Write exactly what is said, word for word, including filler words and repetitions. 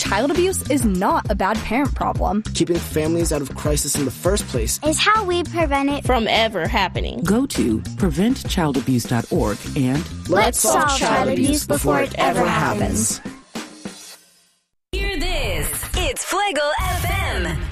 child abuse is not a bad parent problem. Keeping families out of crisis in the first place is how we prevent it from ever happening. Go to prevent child abuse dot org and let's solve child abuse before it ever happens. Hear this. It's Fuego F M.